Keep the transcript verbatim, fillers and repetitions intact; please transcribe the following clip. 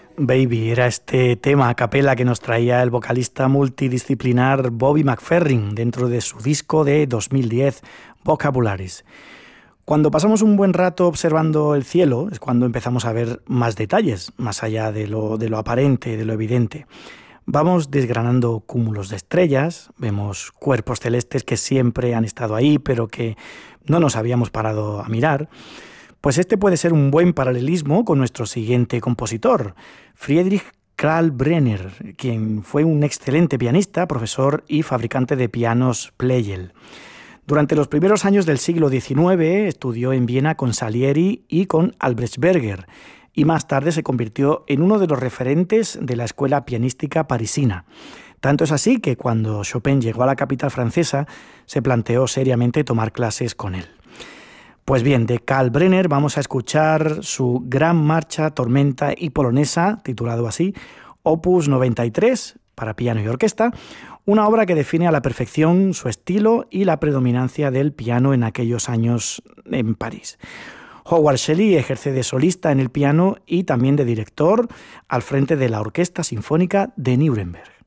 Baby era este tema a capela que nos traía el vocalista multidisciplinar Bobby McFerrin dentro de su disco de dos mil diez, Vocabularies. Cuando pasamos un buen rato observando el cielo es cuando empezamos a ver más detalles, más allá de lo, de lo aparente, de lo evidente. Vamos desgranando cúmulos de estrellas, vemos cuerpos celestes que siempre han estado ahí, pero que no nos habíamos parado a mirar. Pues este puede ser un buen paralelismo con nuestro siguiente compositor, Friedrich Kalkbrenner, quien fue un excelente pianista, profesor y fabricante de pianos Pleyel. Durante los primeros años del siglo diecinueve estudió en Viena con Salieri y con Albrechtsberger, y más tarde se convirtió en uno de los referentes de la escuela pianística parisina. Tanto es así que cuando Chopin llegó a la capital francesa, se planteó seriamente tomar clases con él. Pues bien, de Kalkbrenner vamos a escuchar su Gran Marcha, Tormenta y Polonesa, titulado así, Opus noventa y tres, para piano y orquesta, una obra que define a la perfección su estilo y la predominancia del piano en aquellos años en París. Howard Shelley ejerce de solista en el piano y también de director al frente de la Orquesta Sinfónica de Nuremberg.